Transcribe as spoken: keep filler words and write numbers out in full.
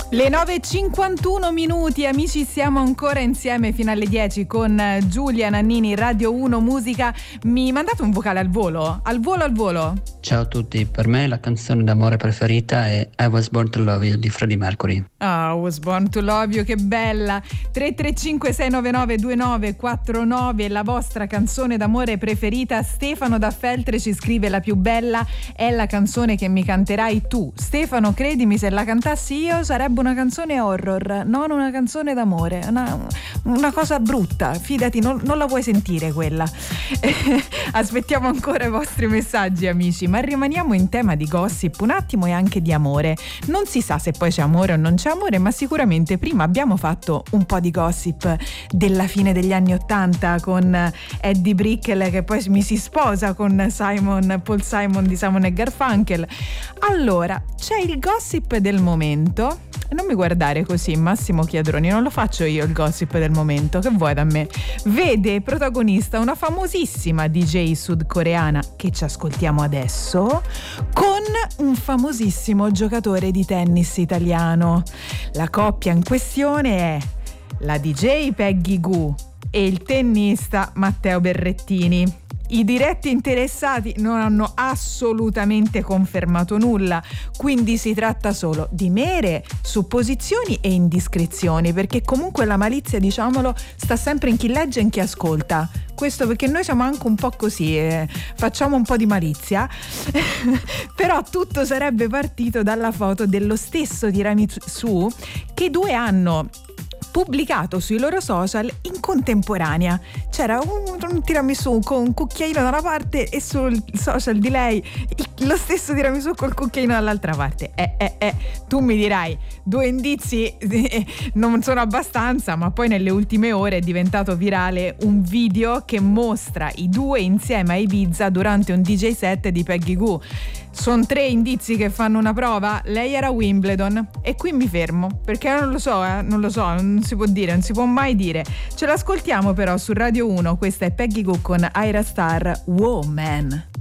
Le nove e cinquantuno minuti, amici, siamo ancora insieme fino alle dieci con Giulia Nannini, Radio uno Musica. Mi mandate un vocale al volo? Al volo, al volo? Ciao a tutti, per me la canzone d'amore preferita è I Was Born to Love You di Freddie Mercury. Ah, oh, I Was Born to Love You, che bella! tre tre cinque sei nove nove due nove quattro nove, la vostra canzone d'amore preferita. Stefano da Feltre ci scrive: la più bella è la canzone che mi canterai tu. Stefano, credimi, se la cantassi io sarebbe una canzone horror, non una canzone d'amore, una, una cosa brutta, fidati, non, non la vuoi sentire quella. Aspettiamo ancora i vostri messaggi, amici, ma rimaniamo in tema di gossip un attimo e anche di amore. Non si sa se poi c'è amore o non c'è amore, ma sicuramente prima abbiamo fatto un po' di gossip della fine degli anni ottanta con Eddie Brickell che poi mi si sposa con Simon, Paul Simon di Simon e Garfunkel. Allora, c'è il gossip del momento. Non mi guardare così, Massimo Chiadroni, non lo faccio io il gossip del momento, che vuoi da me? Vede protagonista una famosissima D J sudcoreana che ci ascoltiamo adesso con un famosissimo giocatore di tennis italiano. La coppia in questione è la D J Peggy Gou e il tennista Matteo Berrettini. I diretti interessati non hanno assolutamente confermato nulla, quindi si tratta solo di mere supposizioni e indiscrezioni, perché comunque la malizia, diciamolo, sta sempre in chi legge e in chi ascolta. Questo perché noi siamo anche un po' così, eh, facciamo un po' di malizia, però tutto sarebbe partito dalla foto dello stesso tiramisù che due hanno pubblicato sui loro social in contemporanea. C'era un, un tiramisù con un cucchiaino da una parte e sul social di lei il, lo stesso tiramisù col cucchiaino dall'altra parte. Eh, eh, eh, tu mi dirai, due indizi eh, non sono abbastanza, ma poi nelle ultime ore è diventato virale un video che mostra i due insieme a Ibiza durante un D J set di Peggy Gou. Sono tre indizi che fanno una prova. Lei era a Wimbledon e qui mi fermo perché non lo so, eh, non lo so, non si può dire, non si può mai dire. Ce l'ascoltiamo però su Radio uno. Questa è Peggy Gou con Ira Star, Woman.